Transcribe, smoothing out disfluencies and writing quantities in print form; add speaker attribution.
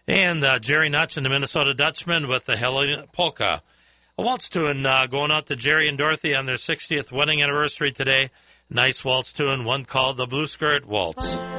Speaker 1: And Jerry Nutch and the Minnesota Dutchman with the Helena Polka. A waltz tune going out to Jerry and Dorothy on their 60th wedding anniversary today. Nice waltz tune, one called the Blue Skirt Waltz.